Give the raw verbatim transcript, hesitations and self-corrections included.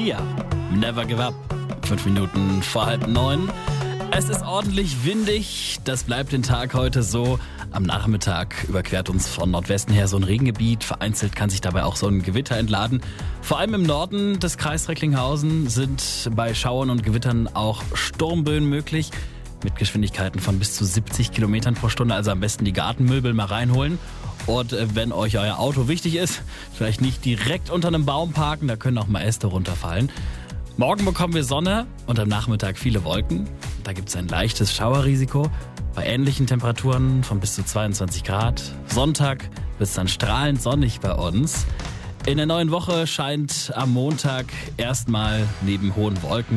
Sia, Never Give Up. Fünf Minuten vor halb neun. Es ist ordentlich windig. Das bleibt den Tag heute so. Am Nachmittag überquert uns von Nordwesten her so ein Regengebiet. Vereinzelt kann sich dabei auch so ein Gewitter entladen. Vor allem im Norden des Kreises Recklinghausen sind bei Schauern und Gewittern auch Sturmböen möglich. Mit Geschwindigkeiten von bis zu siebzig Kilometern pro Stunde. Also am besten die Gartenmöbel mal reinholen. Und wenn euch euer Auto wichtig ist, vielleicht nicht direkt unter einem Baum parken. Da können auch mal Äste runterfallen. Morgen bekommen wir Sonne und am Nachmittag viele Wolken. Da gibt es ein leichtes Schauerrisiko. Bei ähnlichen Temperaturen von bis zu zweiundzwanzig Grad. Sonntag wird es dann strahlend sonnig bei uns. In der neuen Woche scheint am Montag erstmal neben hohen Wolken